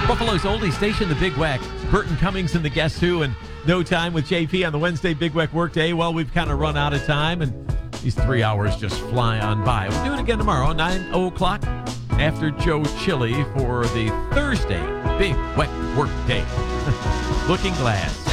Buffalo's oldie station, the Big Weck. Burton Cummings and the Guess Who, and No Time with JP on the Wednesday Big Weck Workday. Well, we've kind of run out of time, and these 3 hours just fly on by. We'll do it again tomorrow, 9 o'clock, after Joe Chili for the Thursday Big Weck Workday. Looking Glass.